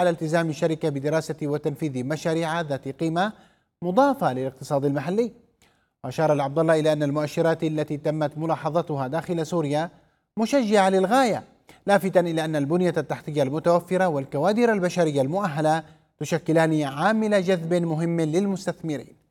على التزام الشركة بدراسة وتنفيذ مشاريع ذات قيمة مضافة للاقتصاد المحلي. وأشار العبد الله إلى أن المؤشرات التي تمت ملاحظتها داخل سوريا مشجعة للغاية، لافتا إلى أن البنية التحتية المتوفرة والكوادر البشرية المؤهلة تشكلان عامل جذب مهم للمستثمرين.